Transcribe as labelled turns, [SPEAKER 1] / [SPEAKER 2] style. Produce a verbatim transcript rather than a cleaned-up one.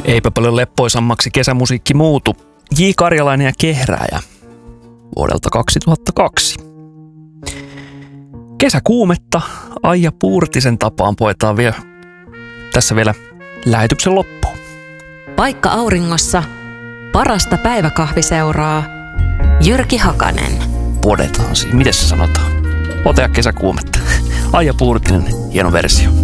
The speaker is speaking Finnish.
[SPEAKER 1] Eipä paljon leppoisammaksi kesämusiikki muutu. J. Karjalainen ja Kehrääjä vuodelta kaksituhattakaksi. Kesäkuumetta Aija Puurtisen tapaan poetaan vielä tässä vielä lähetyksen loppuun.
[SPEAKER 2] Paikka auringossa, parasta päiväkahviseuraa, Jyrki Hakanen.
[SPEAKER 1] Podetaan siinä. Miten se sanotaan? Otea kesäkuumetta. Aija Puurtinen, hieno versio.